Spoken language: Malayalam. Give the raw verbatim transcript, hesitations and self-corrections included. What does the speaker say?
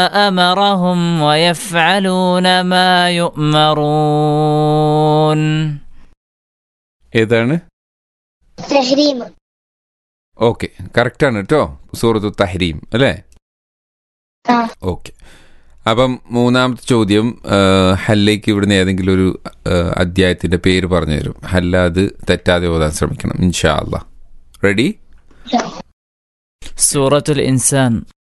أمرهم ويفعلون ما يؤمرون. ഏതാണ്? തഹ്രീം. ഓക്കെ, കറക്റ്റാണ് കേട്ടോ. സൂറത്തു തഹ്രീം അല്ലേ? ആ. ഓക്കെ, അപ്പം മൂന്നാമത്തെ ചോദ്യം, ഹല്ലയ്ക്ക് ഇവിടുന്ന് ഏതെങ്കിലും ഒരു അധ്യായത്തിൻ്റെ പേര് പറഞ്ഞു തരും. ഹല്ല അത് തെറ്റാതെ ഓതാൻ ശ്രമിക്കണം ഇൻഷാ അല്ലാ. റെഡി? സൂറത്തുൽ ഇൻസാൻ.